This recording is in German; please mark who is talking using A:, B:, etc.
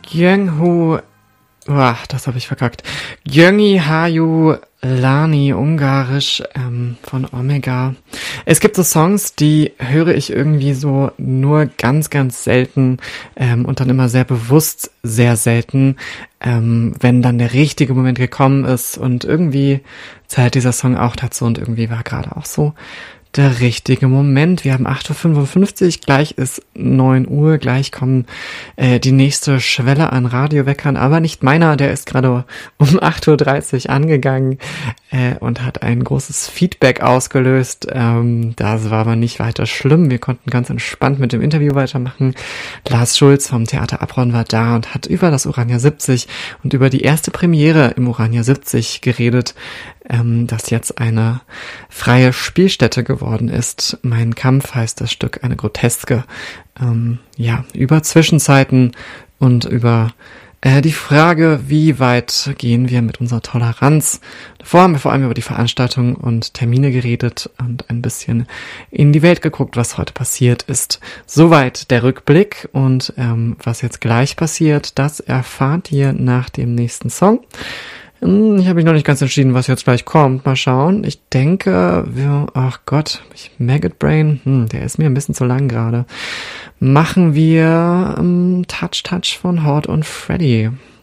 A: Gyönghu, das habe ich verkackt. Gyöngy Hayu Lani, ungarisch, von Omega. Es gibt so Songs, die höre ich irgendwie so nur ganz, ganz selten und dann immer sehr bewusst sehr selten, wenn dann der richtige Moment gekommen ist und irgendwie zählt dieser Song auch dazu und irgendwie war gerade auch so der richtige Moment. Wir haben 8.55 Uhr, gleich ist 9 Uhr, gleich kommen die nächste Schwelle an Radioweckern, aber nicht meiner, der ist gerade um 8.30 Uhr angegangen und hat ein großes Feedback ausgelöst. Das war aber nicht weiter schlimm, wir konnten ganz entspannt mit dem Interview weitermachen. Lars Schulz vom Theater Abron war da und hat über das Urania 70 und über die erste Premiere im Urania 70 geredet, das jetzt eine freie Spielstätte geworden ist. Mein Kampf heißt das Stück, eine Groteske, über Zwischenzeiten und über die Frage, wie weit gehen wir mit unserer Toleranz. Davor haben wir vor allem über die Veranstaltung und Termine geredet und ein bisschen in die Welt geguckt, was heute passiert ist. Soweit der Rückblick und was jetzt gleich passiert, das erfahrt ihr nach dem nächsten Song. Ich habe mich noch nicht ganz entschieden, was jetzt gleich kommt. Mal schauen. Ich denke, Maggot Brain, der ist mir ein bisschen zu lang gerade. Machen wir Touch von Horde und Freddy.